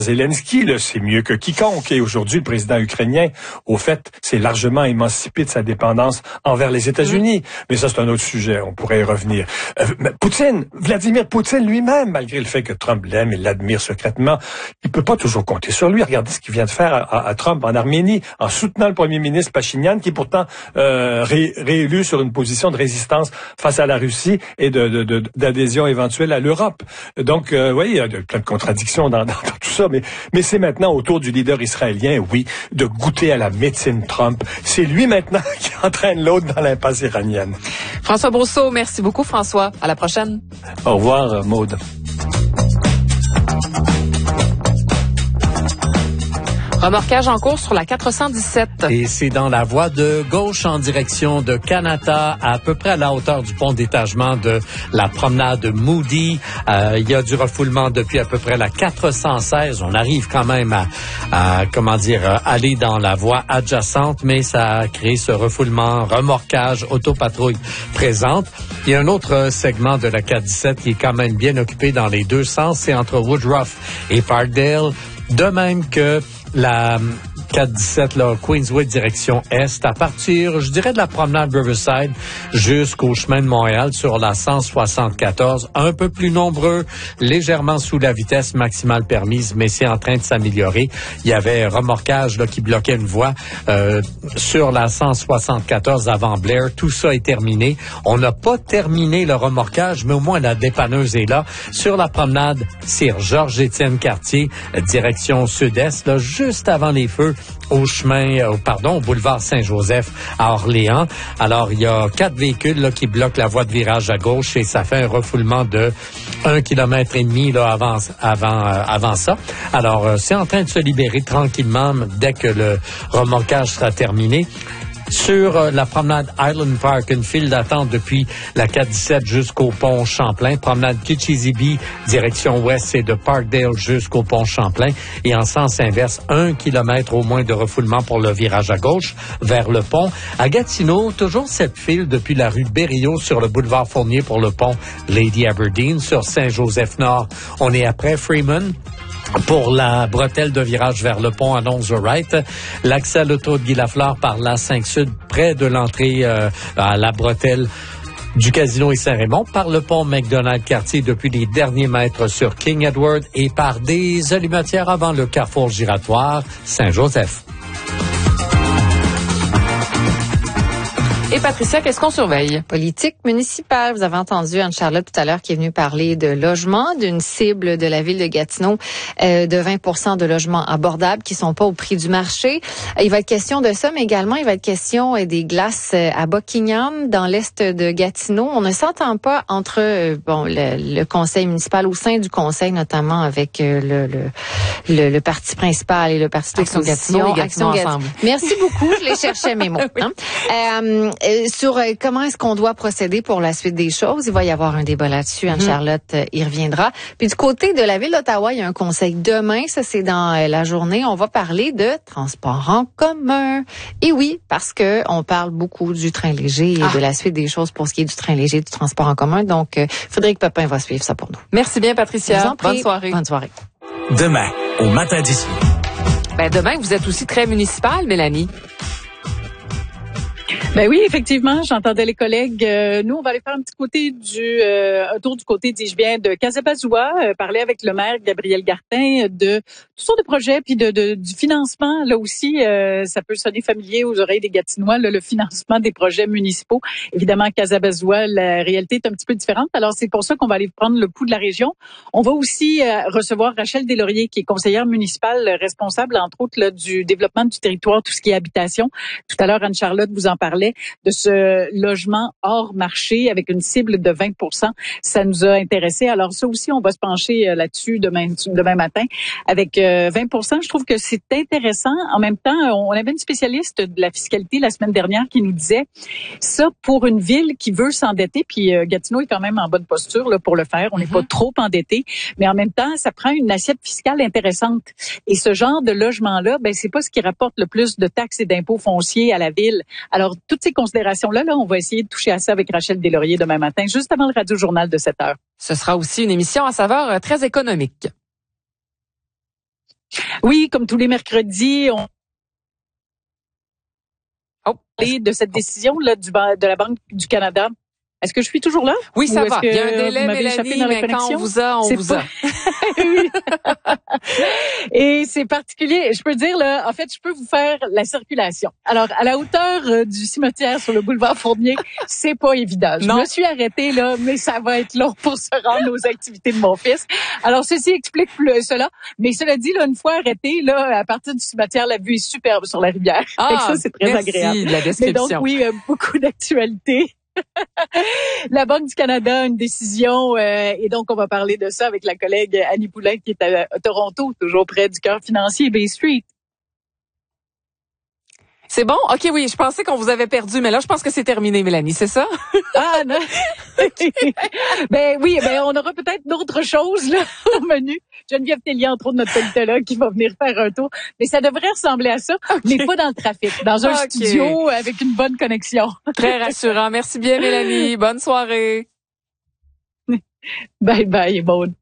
Zelensky, là, c'est mieux que quiconque. Et aujourd'hui, le président ukrainien, au fait, s'est largement émancipé de sa dépendance envers les États-Unis. Mais ça, c'est un autre sujet. On pourrait y revenir. Vladimir Poutine lui-même, malgré le fait que Trump l'aime et l'admire secrètement, il peut pas toujours compter sur lui. Regardez ce qu'il vient de faire à Trump en Arménie, en soutenant le premier ministre Pachinian, qui est pourtant réélu sur une position de résistance face à la Russie et d'adhésion éventuelle à l'Europe. Donc, oui, il y a plein de contradictions dans tout ça. Mais c'est maintenant au tour du leader israélien, oui, de goûter à la médecine Trump. C'est lui maintenant qui entraîne l'autre dans l'impasse iranienne. François Brousseau, merci beaucoup François. À la prochaine. Au revoir, Maude. Remorquage en cours sur la 417. Et c'est dans la voie de gauche en direction de Kanata, à peu près à la hauteur du pont d'étagement de la promenade Moody. Il y a du refoulement depuis à peu près la 416. On arrive quand même à aller dans la voie adjacente, mais ça a créé ce refoulement, remorquage, autopatrouille présente. Il y a un autre segment de la 417 qui est quand même bien occupé dans les deux sens. C'est entre Woodruff et Parkdale. De même que la 417, là, Queensway direction Est, à partir, je dirais, de la promenade Riverside jusqu'au chemin de Montréal sur la 174. Un peu plus nombreux, légèrement sous la vitesse maximale permise, mais c'est en train de s'améliorer. Il y avait un remorquage là, qui bloquait une voie sur la 174 avant Blair. Tout ça est terminé. On n'a pas terminé le remorquage, mais au moins la dépanneuse est là. Sur la promenade Sir Georges-Étienne Cartier, direction sud-est, là, juste avant les feux, au boulevard Saint-Joseph à Orléans. Alors, il y a 4 véhicules là, qui bloquent la voie de virage à gauche et ça fait un refoulement de 1,5 km là, avant ça. Alors, c'est en train de se libérer tranquillement dès que le remorquage sera terminé. Sur la promenade Island Park, une file d'attente depuis la 417 jusqu'au pont Champlain. Promenade Kitchizibee, direction ouest, et de Parkdale jusqu'au pont Champlain. Et en sens inverse, 1 kilomètre au moins de refoulement pour le virage à gauche vers le pont. À Gatineau, toujours cette file depuis la rue Berriot sur le boulevard Fournier pour le pont Lady Aberdeen. Sur Saint-Joseph-Nord, on est après Freeman. Pour la bretelle de virage vers le pont Annonay-Wright, l'accès à l'autoroute Guy Lafleur par la 5 Sud, près de l'entrée à la bretelle du Casino et Saint-Raymond, par le pont McDonald-Cartier depuis les derniers mètres sur King Edward et par des allumetières avant le carrefour giratoire Saint-Joseph. Et Patricia, qu'est-ce qu'on surveille? Politique municipale. Vous avez entendu Anne-Charlotte tout à l'heure qui est venue parler de logement, d'une cible de la ville de Gatineau de 20% de logements abordables qui sont pas au prix du marché. Il va être question de ça, mais également il va être question des glaces à Buckingham, dans l'est de Gatineau. On ne s'entend pas entre le conseil municipal, au sein du conseil, notamment avec le parti principal et le parti d'opposition. Action Gatineau ensemble. Merci beaucoup. Je les cherchais mes mots. Hein? Sur comment est-ce qu'on doit procéder pour la suite des choses. Il va y avoir un débat là-dessus. Anne-Charlotte y reviendra. Puis du côté de la Ville d'Ottawa, il y a un conseil demain. Ça, c'est dans la journée. On va parler de transport en commun. Et oui, parce que on parle beaucoup du train léger et de la suite des choses pour ce qui est du train léger, du transport en commun. Donc, Frédéric Pepin va suivre ça pour nous. Merci bien, Patricia. Bonne soirée. Bonne soirée. Demain, au matin d'ici. Demain, vous êtes aussi très municipal, Mélanie. Ben oui, effectivement, j'entendais les collègues. Nous, on va aller faire un petit côté un tour du côté, dis-je bien, de Casabazoua, parler avec le maire Gabriel Gartin de toutes sortes de projets, puis du financement. Là aussi, ça peut sonner familier aux oreilles des Gatinois, là, le financement des projets municipaux. Évidemment, à Casabazoua, la réalité est un petit peu différente. Alors, c'est pour ça qu'on va aller prendre le pouls de la région. On va aussi recevoir Rachel Deslauriers, qui est conseillère municipale responsable, entre autres, là, du développement du territoire, tout ce qui est habitation. Tout à l'heure, Anne-Charlotte vous en parlait de ce logement hors marché avec une cible de 20%. Ça nous a intéressés. Alors ça aussi, on va se pencher là-dessus demain matin. Avec 20%, je trouve que c'est intéressant. En même temps, on avait une spécialiste de la fiscalité la semaine dernière qui nous disait ça pour une ville qui veut s'endetter, puis Gatineau est quand même en bonne posture là, pour le faire. On n'est pas trop endetté, mais en même temps, ça prend une assiette fiscale intéressante. Et ce genre de logement-là, c'est pas ce qui rapporte le plus de taxes et d'impôts fonciers à la ville. Alors, toutes ces considérations-là, on va essayer de toucher à ça avec Rachel Deslauriers demain matin, juste avant le Radio-Journal de 7 heures. Ce sera aussi une émission à saveur très économique. Oui, comme tous les mercredis, on Oh. parle de cette décision là de la Banque du Canada. Est-ce que je suis toujours là? Oui, ça va. Il y a un vous délai, m'avez échappé Mélanie, dans la mais quand connexion? on vous a, on C'est vous pas- a. Oui. Et c'est particulier. Je peux dire, là, en fait, je peux vous faire la circulation. Alors, à la hauteur du cimetière sur le boulevard Fournier, c'est pas évident. Je Non. me suis arrêtée, là, mais ça va être long pour se rendre aux activités de mon fils. Alors, ceci explique cela. Mais cela dit, là, une fois arrêté, là, à partir du cimetière, la vue est superbe sur la rivière. Fait que ça, c'est très merci agréable. de la Mais description. donc, oui, beaucoup d'actualités. La Banque du Canada a une décision et donc on va parler de ça avec la collègue Annie Poulain qui est à Toronto, toujours près du cœur financier Bay Street. C'est bon? OK, oui, je pensais qu'on vous avait perdu, mais là, je pense que c'est terminé, Mélanie, c'est ça? Ah non! Ben oui, on aura peut-être d'autres choses là au menu. Geneviève Tellier, entre autres, notre politologue, qui va venir faire un tour. Mais ça devrait ressembler à ça, mais pas dans le trafic, dans un studio avec une bonne connexion. Très rassurant. Merci bien, Mélanie. Bonne soirée. Bye bye, Maud.